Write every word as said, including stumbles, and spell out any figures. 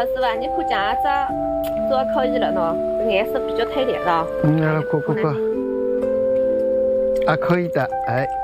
曹师傅，你看这样子做可以了喏，这颜色比较推烈了。 嗯，过过过，啊，可以的，哎。